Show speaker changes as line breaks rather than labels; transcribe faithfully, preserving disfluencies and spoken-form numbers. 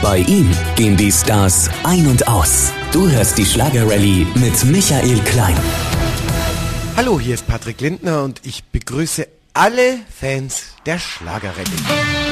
Bei ihm gehen die Stars ein und aus. Du hörst die Schlagerrallye mit Michael Klein.
Hallo, hier ist Patrick Lindner und ich begrüße alle Fans der Schlagerrallye.